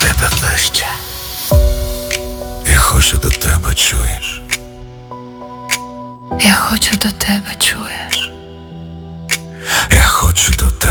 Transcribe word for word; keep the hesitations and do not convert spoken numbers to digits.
тебе ближче. Я хочу до тебе, чуєш? Я хочу до тебе, чуєш? Я хочу до тебе.